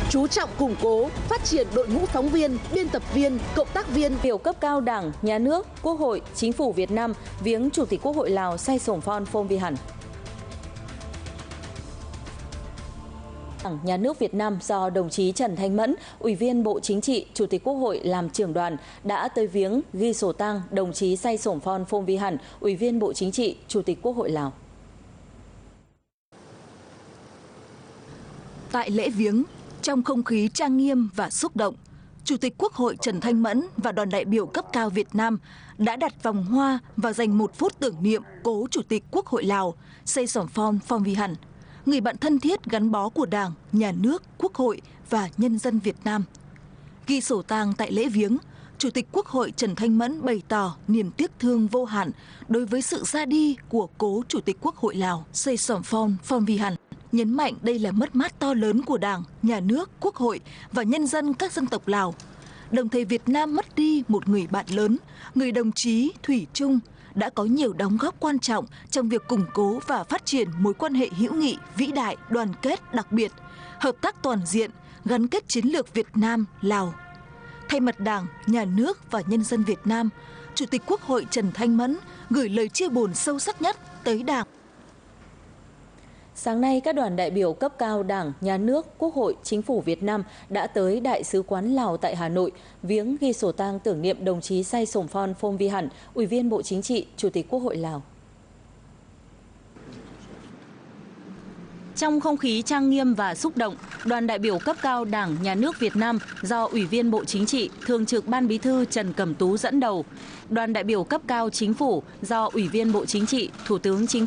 chú trọng củng cố, phát triển đội ngũ phóng viên, biên tập viên, cộng tác viên. Biểu cấp cao Đảng, Nhà nước, Quốc hội, Chính phủ Việt Nam viếng Chủ tịch Quốc hội Lào Say Sổm Phon Phom Vi Hẳn. Đảng, Nhà nước Việt Nam do đồng chí Trần Thanh Mẫn, Ủy viên Bộ Chính trị, Chủ tịch Quốc hội làm trưởng đoàn đã tới viếng ghi sổ tang đồng chí Say Sổm Phon Phom Vi Hẳn, Ủy viên Bộ Chính trị, Chủ tịch Quốc hội Lào. Tại lễ viếng, trong không khí trang nghiêm và xúc động, Chủ tịch Quốc hội Trần Thanh Mẫn và đoàn đại biểu cấp cao Việt Nam đã đặt vòng hoa và dành 1 phút tưởng niệm cố Chủ tịch Quốc hội Lào Say Sổm Phon Phom Vi Hẳn, người bạn thân thiết gắn bó của Đảng, Nhà nước, Quốc hội và nhân dân Việt Nam. Ghi sổ tang tại lễ viếng, Chủ tịch Quốc hội Trần Thanh Mẫn bày tỏ niềm tiếc thương vô hạn đối với sự ra đi của cố Chủ tịch Quốc hội Lào Say Sổm Phon Phom Vi Hẳn, nhấn mạnh đây là mất mát to lớn của Đảng, Nhà nước, Quốc hội và nhân dân các dân tộc Lào. Đồng thời Việt Nam mất đi một người bạn lớn, người đồng chí thủy chung, đã có nhiều đóng góp quan trọng trong việc củng cố và phát triển mối quan hệ hữu nghị vĩ đại, đoàn kết đặc biệt, hợp tác toàn diện, gắn kết chiến lược Việt Nam-Lào. Thay mặt Đảng, Nhà nước và nhân dân Việt Nam, Chủ tịch Quốc hội Trần Thanh Mẫn gửi lời chia buồn sâu sắc nhất tới Đảng. Sáng nay, các đoàn đại biểu cấp cao Đảng, Nhà nước, Quốc hội, Chính phủ Việt Nam đã tới Đại sứ quán Lào tại Hà Nội viếng ghi sổ tang tưởng niệm đồng chí Say Sổm Phon Phom Vi Hẳn, Ủy viên Bộ Chính trị, Chủ tịch Quốc hội Lào. Trong không khí trang nghiêm và xúc động, đoàn đại biểu cấp cao Đảng, Nhà nước Việt Nam do Ủy viên Bộ Chính trị, Thường trực Ban Bí thư Trần Cẩm Tú dẫn đầu, đoàn đại biểu cấp cao Chính phủ do Ủy viên Bộ Chính trị, Thủ tướng Chính